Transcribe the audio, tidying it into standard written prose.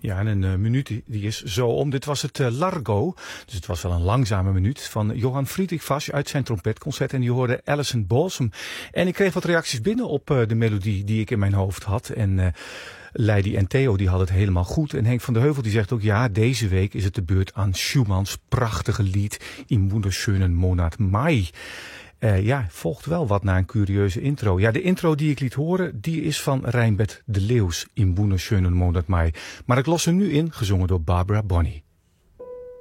Ja, en een minuut die is zo om. Dit was het Largo. Dus het was wel een langzame minuut van Johann Friedrich Fasch uit zijn trompetconcert. En die hoorde Alison Balsam. En ik kreeg wat reacties binnen op de melodie die ik in mijn hoofd had. En Leidi en Theo die hadden het helemaal goed. En Henk van der Heuvel die zegt ook, ja, deze week is het de beurt aan Schumanns prachtige lied Im wunderschönen Monat Mai. Volgt wel wat na een curieuze intro. Ja, de intro die ik liet horen, die is van Reinbert de Leeuws, Im wunderschönen Monat Mai. Maar ik los hem nu in, gezongen door Barbara Bonney.